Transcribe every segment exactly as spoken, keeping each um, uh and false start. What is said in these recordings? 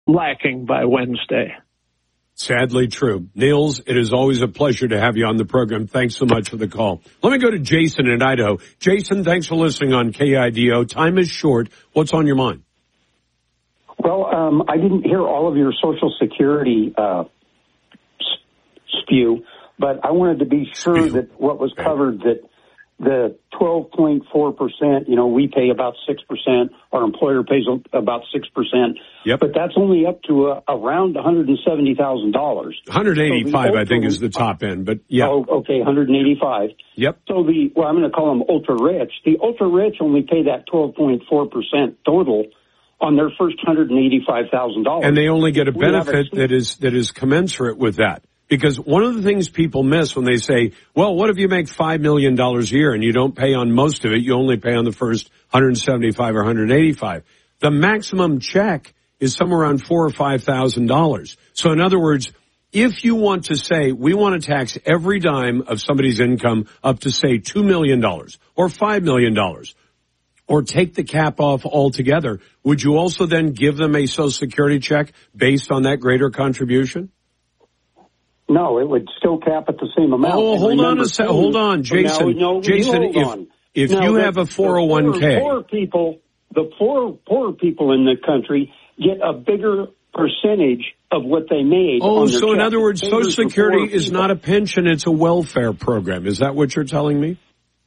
lacking by Wednesday. Sadly true. Niels, it is always a pleasure to have you on the program. Thanks so much for the call. Let me go to Jason in Idaho. Jason, thanks for listening on K I D O. Time is short. What's on your mind? Well, um, I didn't hear all of your Social Security uh, spew, but I wanted to be sure spew. that what was okay. covered, that the twelve point four percent, you know, we pay about six percent. Our employer pays about six percent. Yep. But that's only up to uh, around one hundred seventy thousand dollars. one hundred eighty-five, so I think, is the top end, but yeah. Oh, okay, one hundred eighty-five. Yep. So the, well, I'm going to call them ultra-rich. The ultra-rich only pay that twelve point four percent total on their first one hundred eighty-five thousand dollars. And they only get a benefit that is that is commensurate with that. Because one of the things people miss when they say, well, what if you make five million dollars a year and you don't pay on most of it, you only pay on the first one hundred seventy-five or one hundred eighty-five. The maximum check is somewhere around four or five thousand dollars. So in other words, if you want to say, we want to tax every dime of somebody's income up to, say, two million dollars or five million dollars, or take the cap off altogether, would you also then give them a Social Security check based on that greater contribution? No, it would still cap at the same amount. Oh, hold Remember, on a second. Hold on, Jason. Now, no, Jason, if, on. if now, you the, have a four oh one k. The poor, poor people, the poor, poor people in the country get a bigger percentage of what they made. Oh, on their so check. in other words, Social Security is people. not a pension, it's a welfare program. Is that what you're telling me?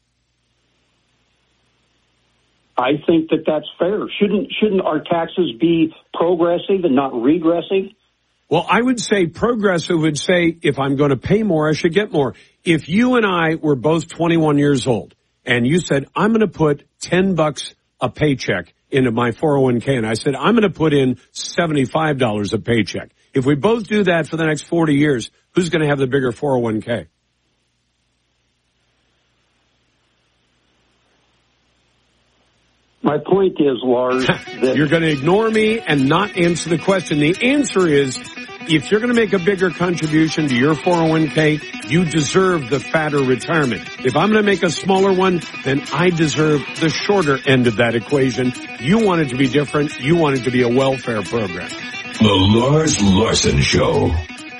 I think that that's fair. Shouldn't shouldn't our taxes be progressive and not regressive? Well, I would say progressive would say if I'm going to pay more, I should get more. If you and I were both twenty-one years old and you said, I'm going to put ten bucks a paycheck into my four oh one k, and I said, I'm going to put in seventy-five dollars a paycheck. If we both do that for the next forty years, who's going to have the bigger four oh one k? My point is, Lars, that you're going to ignore me and not answer the question. The answer is, if you're going to make a bigger contribution to your four oh one k, you deserve the fatter retirement. If I'm going to make a smaller one, then I deserve the shorter end of that equation. You want it to be different. You want it to be a welfare program. The Lars Larson Show.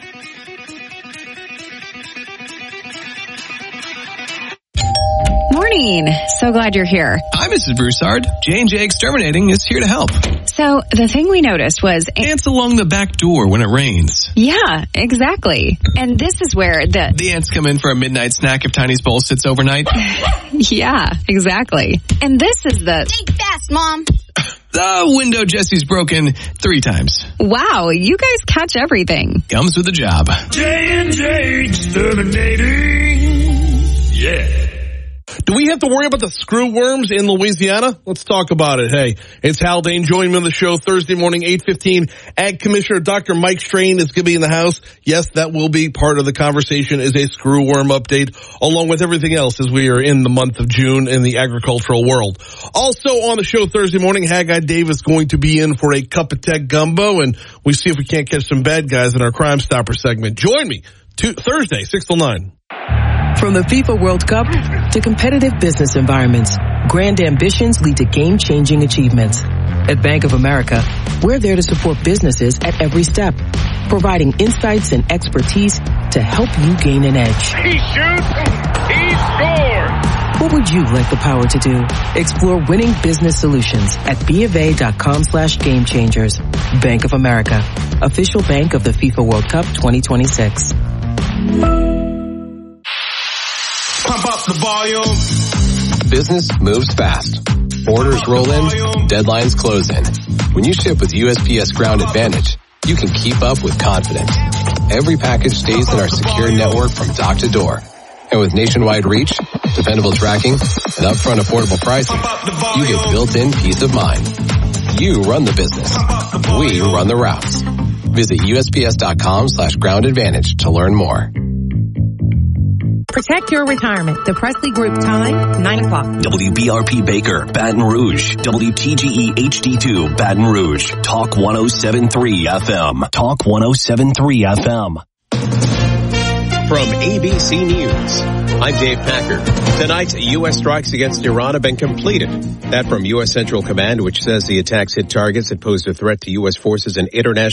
Morning. So glad you're here. Hi, Missus Broussard. J and J Exterminating is here to help. So the thing we noticed was ants along the back door when it rains. Yeah, exactly. And this is where the the ants come in for a midnight snack if Tiny's bowl sits overnight. Yeah, exactly. And this is the think fast, Mom. The window Jesse's broken three times. Wow, you guys catch everything. Comes with the job. J and J Exterminating. Yeah. Do we have to worry about the screw worms in Louisiana? Let's talk about it. Hey, it's Haldane. Join me on the show Thursday morning, eight fifteen. Ag Commissioner Doctor Mike Strain is going to be in the house. Yes, that will be part of the conversation, is a screw worm update, along with everything else as we are in the month of June in the agricultural world. Also on the show Thursday morning, Haggai Dave is going to be in for a cup of tech gumbo, and we see if we can't catch some bad guys in our Crime Stopper segment. Join me to Thursday, six till nine. From the FIFA World Cup to competitive business environments, grand ambitions lead to game-changing achievements. At Bank of America, we're there to support businesses at every step, providing insights and expertise to help you gain an edge. He shoots, he scores! What would you like the power to do? Explore winning business solutions at BofA.com slash game changers. Bank of America, official bank of the FIFA World Cup twenty twenty-six. Pump up the volume. Business moves fast. Orders roll in, deadlines close in. When you ship with U S P S Ground Advantage, you can keep up with confidence. Every package stays in our secure network from dock to door. And with nationwide reach, dependable tracking, and upfront affordable pricing, you get built-in peace of mind. You run the business. We run the routes. Visit USPS.com slash ground advantage to learn more. Protect your retirement. The Presley Group time, nine o'clock. W B R P Baker, Baton Rouge. W T G E H D two, Baton Rouge. Talk one oh seven point three F M. Talk one oh seven point three F M. From A B C News, I'm Dave Packer. Tonight, U S strikes against Iran have been completed. That from U S Central Command, which says the attacks hit targets that posed a threat to U S forces and international